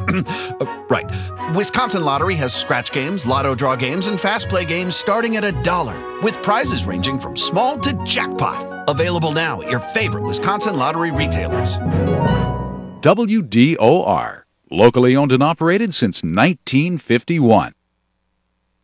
Right. Wisconsin Lottery has scratch games, lotto draw games, and fast play games starting at $1, with prizes ranging from small to jackpot. Available now at your favorite Wisconsin Lottery retailers. WDOR, locally owned and operated since 1951.